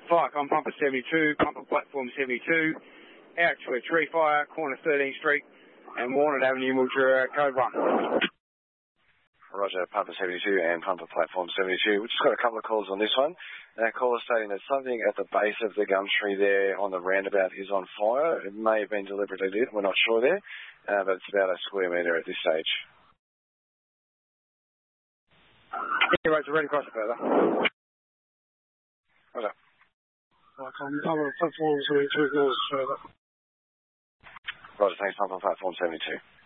Fire on pumper 72, pumper platform 72, out to a tree fire, corner 13th Street, and Warner Avenue, Mildura, code 1. Roger, pumper 72 and pumper platform 72. We've just got a couple of calls on this one. Our caller stating that something at the base of the gum tree there on the roundabout is on fire. It may have been deliberately lit, we're not sure there, but it's about a square metre at this stage. Yeah, Roger, ready across it further. Roger. Pumper platform 72 goes further. Roger, thanks, pumper platform 72.